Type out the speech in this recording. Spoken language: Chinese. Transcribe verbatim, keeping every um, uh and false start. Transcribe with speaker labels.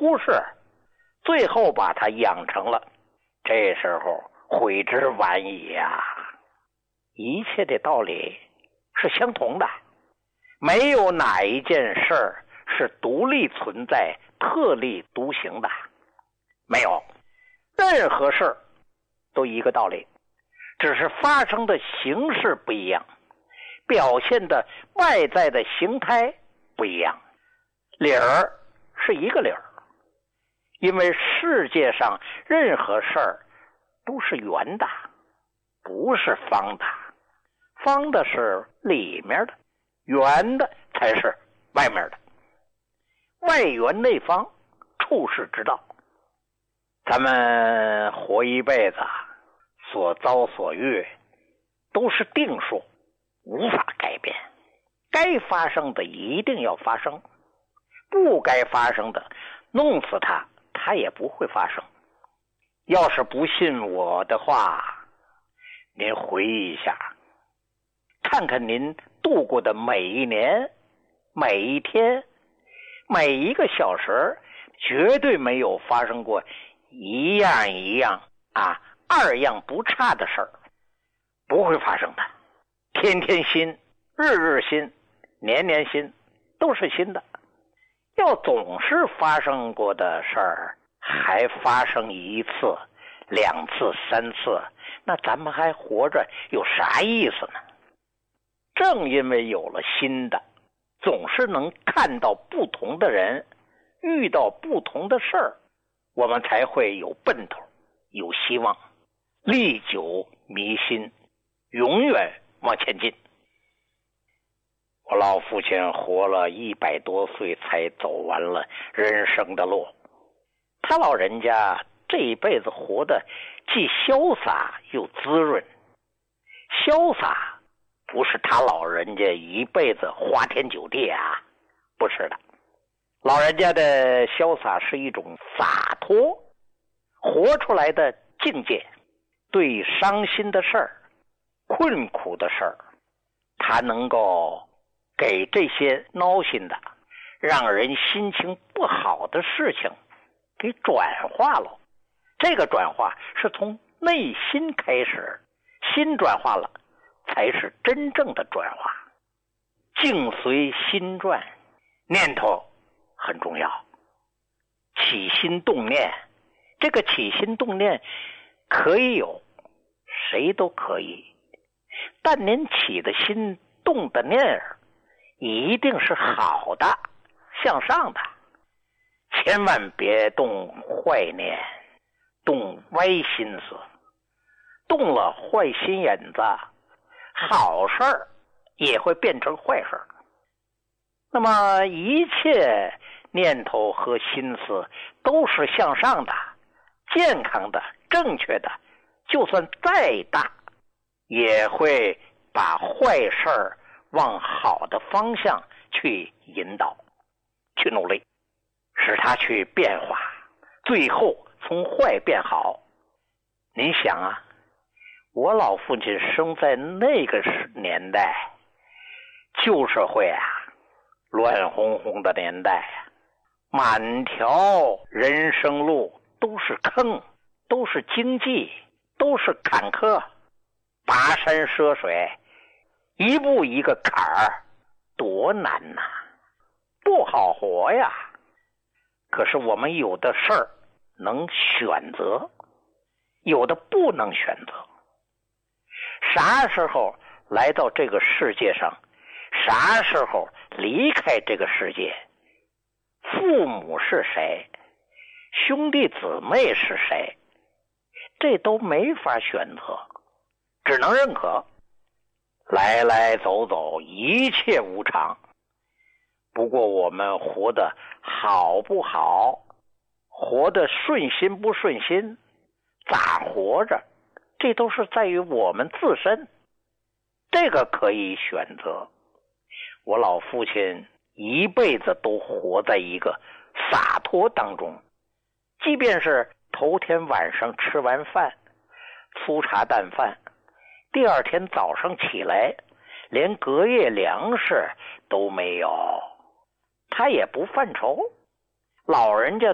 Speaker 1: 忽视，最后把他养成了，这时候悔之晚矣呀！一切的道理是相同的，没有哪一件事儿是独立存在、特立独行的，没有，任何事儿都一个道理，只是发生的形式不一样，表现的外在的形态不一样，理儿是一个理儿，因为世界上任何事儿都是圆的，不是方的，方的是里面的，圆的才是外面的，外圆内方，处世之道。咱们活一辈子，所遭所遇都是定数，无法改变，该发生的一定要发生，不该发生的弄死它，它也不会发生。要是不信我的话，您回忆一下，看看您度过的每一年、每一天、每一个小时，绝对没有发生过一样一样啊二样不差的事儿，不会发生的。天天新，日日新，年年新，都是新的。要总是发生过的事儿还发生一次、两次、三次，那咱们还活着有啥意思呢？正因为有了新的，总是能看到不同的人，遇到不同的事儿，我们才会有奔头，有希望，历久弥新，永远往前进。我老父亲活了一百多岁才走完了人生的路，他老人家这一辈子活得既潇洒又滋润。潇洒不是他老人家一辈子花天酒地啊，不是的，老人家的潇洒是一种洒脱活出来的境界。对伤心的事儿、困苦的事儿，他能够给这些闹心的、让人心情不好的事情给转化了。这个转化是从内心开始，心转化了才是真正的转化。境随心转，念头很重要。起心动念，这个起心动念可以有，谁都可以，但您起的心动的念儿一定是好的，向上的，千万别动坏念，动歪心思，动了坏心眼子，好事儿也会变成坏事儿。那么一切念头和心思都是向上的、健康的、正确的，就算再大，也会把坏事儿往好的方向去引导，去努力，使它去变化，最后从坏变好。您想啊，我老父亲生在那个年代，旧社会啊，乱哄哄的年代啊，满条人生路都是坑，都是荆棘，都是坎坷，跋山涉水，一步一个坎儿，多难呐、啊，不好活呀。可是我们有的事儿能选择，有的不能选择。啥时候来到这个世界上，啥时候离开这个世界，父母是谁，兄弟姊妹是谁，这都没法选择，只能认可。来来走走，一切无常。不过我们活得好不好，活得顺心不顺心，咋活着，这都是在于我们自身，这个可以选择。我老父亲一辈子都活在一个洒脱当中，即便是头天晚上吃完饭，粗茶淡饭，第二天早上起来连隔夜粮食都没有，他也不犯愁。老人家